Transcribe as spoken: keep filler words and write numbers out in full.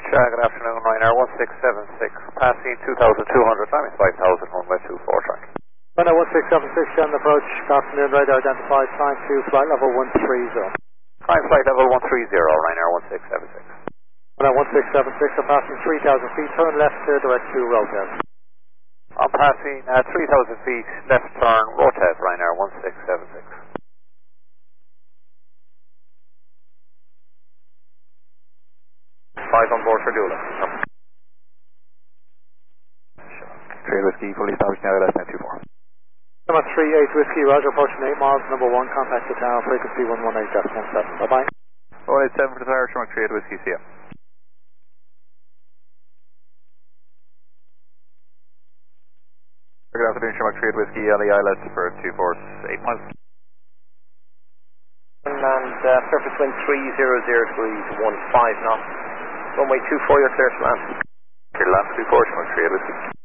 Uh, good afternoon, Ryanair one six seven six, passing two thousand two hundred, climbing five thousand, runway two four track. Ryanair one six seven six, on approach, good afternoon, radar identified, climb to flight level one three zero. Climb flight level one three zero, Ryanair one six seven six. Ryanair one six seven six, I'm passing three thousand feet, turn left to direct to rotate. I'm passing uh, three thousand feet, left turn, rotate, Ryanair one six seven six. Five on board for Dula. three Whiskey, fully established now, less than two four. Number three eight Whiskey, Roger, approaching eight miles, number one, contact the tower, frequency one one eight point one seven, bye bye. one eight seven for the Irish, three eight Whiskey, see ya. Good afternoon, Shamrock three eight Whiskey, L E Islet for two four eight miles. And uh, surface wind three zero zero degrees, one five knots. Runway two four, you're clear to land. Clear to land, two four, Shamrock three eight Whiskey.